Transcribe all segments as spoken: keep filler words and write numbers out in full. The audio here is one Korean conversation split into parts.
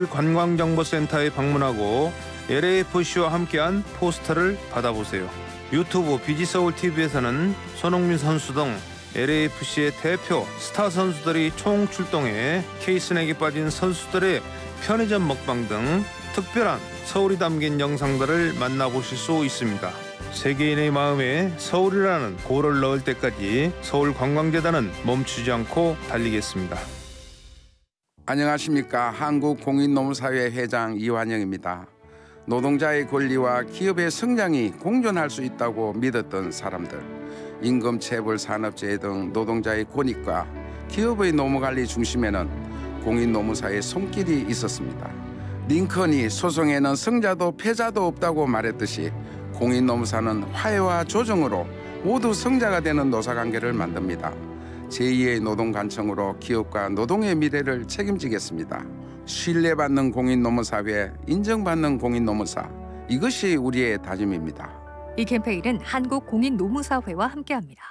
관광정보센터에 방문하고 엘에이에프씨와 함께한 포스터를 받아보세요. 유튜브 비지서울티비에서는 손흥민 선수 등 엘에이에프씨의 대표 스타 선수들이 총출동해 케이스넥에 빠진 선수들의 편의점 먹방 등 특별한 서울이 담긴 영상들을 만나보실 수 있습니다. 세계인의 마음에 서울이라는 고를 넣을 때까지 서울관광재단은 멈추지 않고 달리겠습니다. 안녕하십니까. 한국공인노무사회 회장 이완영입니다. 노동자의 권리와 기업의 성장이 공존할 수 있다고 믿었던 사람들, 임금체불 산업재해 등 노동자의 권익과 기업의 노무관리 중심에는 공인노무사의 손길이 있었습니다. 링컨이 소송에는 성자도 패자도 없다고 말했듯이 공인노무사는 화해와 조정으로 모두 성자가 되는 노사관계를 만듭니다. 제이의 노동관청으로 기업과 노동의 미래를 책임지겠습니다. 신뢰받는 공인노무사회, 인정받는 공인노무사, 이것이 우리의 다짐입니다. 이 캠페인은 한국공인노무사회와 함께합니다.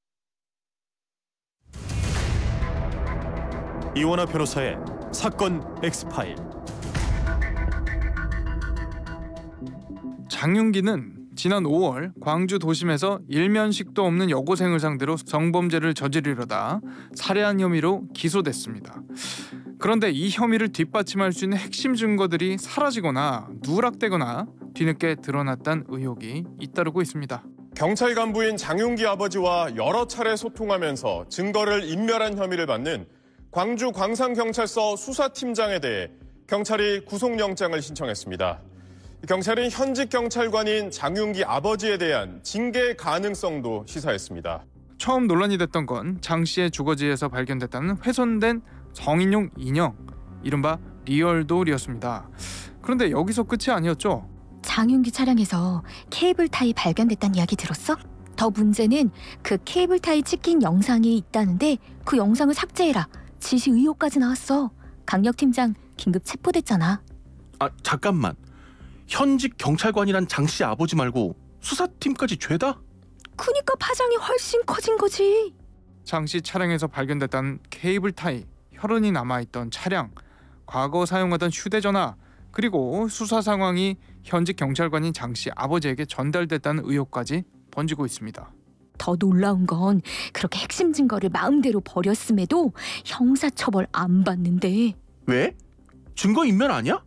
이원하 변호사의 사건 엑스파일. 장윤기는 지난 오월 광주 도심에서 일면식도 없는 여고생을 상대로 성범죄를 저지르려다 살해한 혐의로 기소됐습니다. 그런데 이 혐의를 뒷받침할 수 있는 핵심 증거들이 사라지거나 누락되거나 뒤늦게 드러났다는 의혹이 잇따르고 있습니다. 경찰 간부인 장윤기 아버지와 여러 차례 소통하면서 증거를 인멸한 혐의를 받는 광주 광산경찰서 수사팀장에 대해 경찰이 구속영장을 신청했습니다. 경찰은 현직 경찰관인 장윤기 아버지에 대한 징계 가능성도 시사했습니다. 처음 논란이 됐던 건 장 씨의 주거지에서 발견됐다는 훼손된 성인용 인형, 이른바 리얼돌이었습니다. 그런데 여기서 끝이 아니었죠. 장윤기 차량에서 케이블 타이 발견됐다는 이야기 들었어? 더 문제는 그 케이블 타이 찍힌 영상이 있다는데 그 영상을 삭제해라, 지시 의혹까지 나왔어. 강력팀장 긴급 체포됐잖아. 아, 잠깐만. 현직 경찰관이란 장 씨 아버지 말고 수사팀까지 죄다? 그니까 파장이 훨씬 커진 거지. 장 씨 차량에서 발견됐다는 케이블 타이, 혈흔이 남아있던 차량, 과거 사용하던 휴대전화, 그리고 수사 상황이 현직 경찰관인 장 씨 아버지에게 전달됐다는 의혹까지 번지고 있습니다. 더 놀라운 건 그렇게 핵심 증거를 마음대로 버렸음에도 형사처벌 안 받는데. 왜? 증거 인멸 아니야?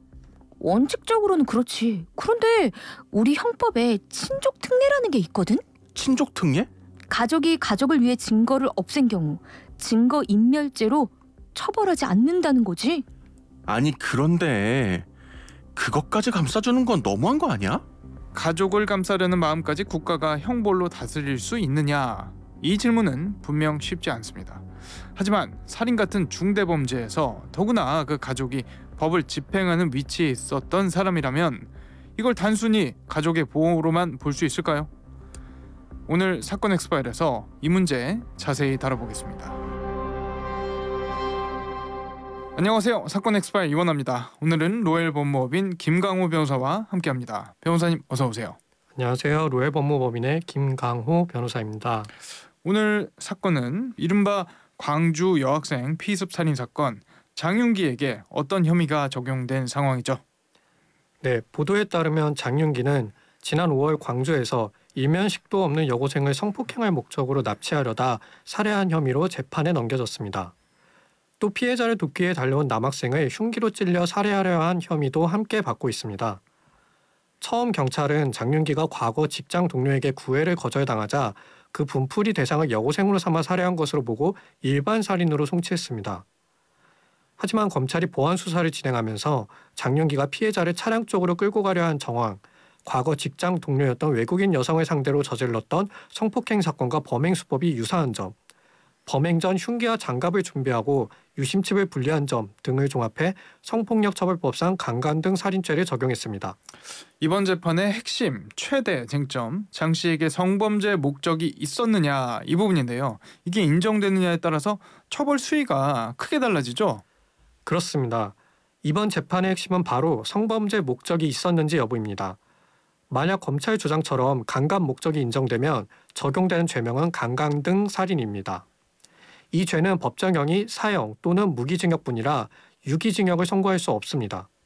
원칙적으로는 그렇지. 그런데 우리 형법에 친족 특례라는 게 있거든? 친족 특례? 가족이 가족을 위해 증거를 없앤 경우 증거 인멸죄로 처벌하지 않는다는 거지. 아니 그런데 그것까지 감싸주는 건 너무한 거 아니야? 가족을 감싸려는 마음까지 국가가 형벌로 다스릴 수 있느냐? 이 질문은 분명 쉽지 않습니다. 하지만 살인 같은 중대범죄에서 더구나 그 가족이 법을 집행하는 위치에 있었던 사람이라면 이걸 단순히 가족의 보호로만 볼 수 있을까요? 오늘 사건 엑스파일에서 이 문제 자세히 다뤄보겠습니다. 안녕하세요. 사건 엑스파일 이원하입니다. 오늘은 로엘 법무법인 김강호 변호사와 함께합니다. 변호사님 어서 오세요. 안녕하세요. 로엘 법무법인의 김강호 변호사입니다. 오늘 사건은 이른바 광주 여학생 피습 살인 사건, 장윤기에게 어떤 혐의가 적용된 상황이죠? 네, 보도에 따르면 장윤기는 지난 오월 광주에서 일면식도 없는 여고생을 성폭행할 목적으로 납치하려다 살해한 혐의로 재판에 넘겨졌습니다. 또 피해자를 돕기 위해 달려온 남학생을 흉기로 찔려 살해하려 한 혐의도 함께 받고 있습니다. 처음 경찰은 장윤기가 과거 직장 동료에게 구애를 거절당하자 그 분풀이 대상을 여고생으로 삼아 살해한 것으로 보고 일반 살인으로 송치했습니다. 하지만 검찰이 보안 수사를 진행하면서 장윤기가 피해자를 차량 쪽으로 끌고 가려 한 정황, 과거 직장 동료였던 외국인 여성을 상대로 저질렀던 성폭행 사건과 범행 수법이 유사한 점, 범행 전 흉기와 장갑을 준비하고 유심칩을 분리한 점 등을 종합해 성폭력처벌법상 강간 등 살인죄를 적용했습니다. 이번 재판의 핵심, 최대 쟁점, 장 씨에게 성범죄 목적이 있었느냐 이 부분인데요. 이게 인정되느냐에 따라서 처벌 수위가 크게 달라지죠? 그렇습니다. 이번 재판의 핵심은 바로 성범죄 목적이 있었는지 여부입니다. 만약 검찰 주장처럼 강간 목적이 인정되면 적용되는 죄명은 강간 등 살인입니다. 이 죄는 법정형이 사형 또는 무기징역뿐이라 유기징역을 선고할 수 없습니다.